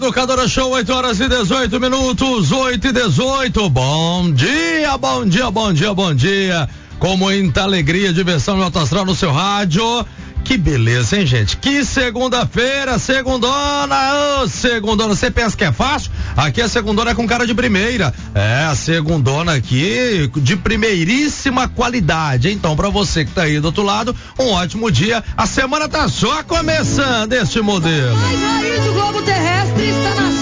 Educadora Show, 8h18, 8h18. Bom dia, bom dia, bom dia, bom dia. Com muita alegria, diversão e alto astral no seu rádio. Que beleza, hein, gente? Que segunda-feira, segundona, segundona. Você pensa que é fácil? Aqui a segundona é com cara de primeira. É, a segundona aqui de primeiríssima qualidade. Então, pra você que tá aí do outro lado, um ótimo dia. A semana tá só começando este modelo. Mais raiz do globo terrestre está na